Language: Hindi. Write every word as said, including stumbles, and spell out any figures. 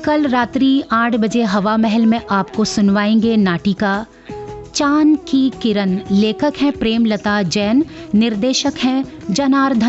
कल रात्रि आठ बजे हवा महल में आपको सुनवाएंगे नाटिका चांद की किरण। लेखक हैं प्रेमलता जैन, निर्देशक हैं जनार्दन